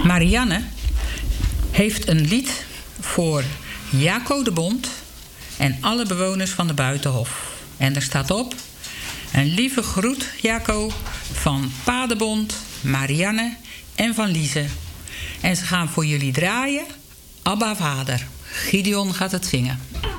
Marianne heeft een lied voor Jaco de Bond en alle bewoners van de Buitenhof. En er staat op: een lieve groet, Jaco, van Pa de Bond, Marianne en van Lize. En ze gaan voor jullie draaien Abba Vader. Gideon gaat het zingen.